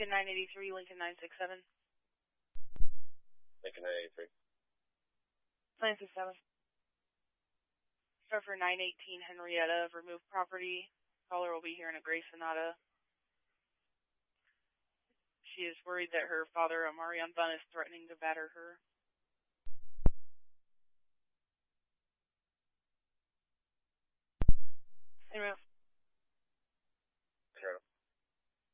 Lincoln 983, Lincoln 967. Lincoln 983. 967. Start for 918 Henrietta, remove property. Caller will be here in a gray Sonata. She is worried that her father, Amarion Bunn, is threatening to batter her.